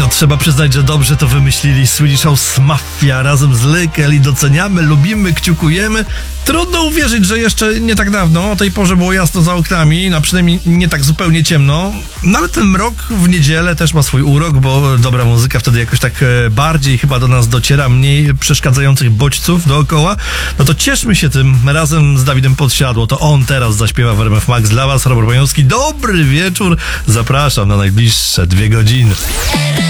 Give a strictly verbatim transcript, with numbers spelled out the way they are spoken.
No trzeba przyznać, że dobrze to wymyślili. Swedish House Mafia razem z Lykel. Doceniamy, lubimy, kciukujemy. Trudno uwierzyć, że jeszcze nie tak dawno o tej porze było jasno za oknami, a przynajmniej nie tak zupełnie ciemno. No ale ten mrok w niedzielę też ma swój urok, bo dobra muzyka wtedy jakoś tak bardziej chyba do nas dociera, mniej przeszkadzających bodźców dookoła. No to cieszmy się tym razem z Dawidem Podsiadło. To on teraz zaśpiewa w R M F Max dla was. Robert Majowski. Dobry wieczór. Zapraszam na najbliższe dwie godziny.